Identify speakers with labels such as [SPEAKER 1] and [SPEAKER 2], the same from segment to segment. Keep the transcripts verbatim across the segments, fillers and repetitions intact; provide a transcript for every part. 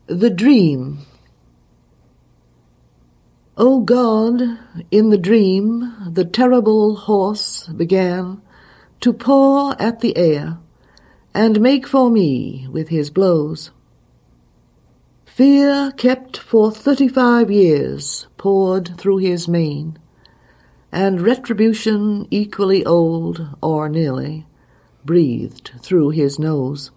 [SPEAKER 1] The Dream. O God, in the dream the terrible horse began to paw at the air and make for me with his blows. Fear kept for thirty-five years poured through his mane, and retribution equally old, or nearly, breathed through his nose.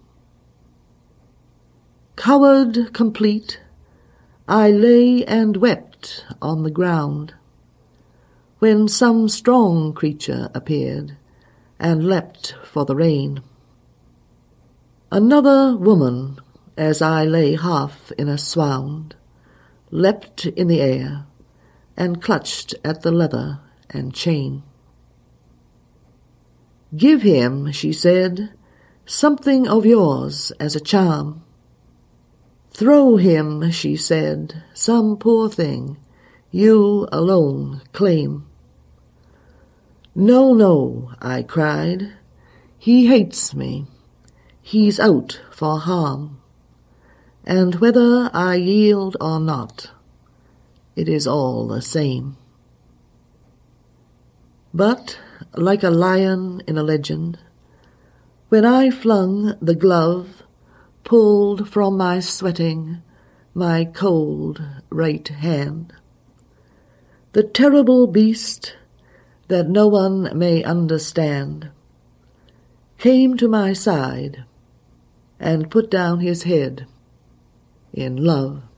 [SPEAKER 1] Coward complete, I lay and wept on the ground, when some strong creature appeared and leapt for the rain. Another woman, as I lay half in a swound, leapt in the air and clutched at the leather and chain. Give him, she said, something of yours as a charm. Throw him, she said, some poor thing you alone claim. No, no, I cried, he hates me, he's out for harm, and whether I yield or not, it is all the same. But, like a lion in a legend, when I flung the glove, pulled from my sweating, my cold right hand, the terrible beast that no one may understand came to my side and put down his head in love.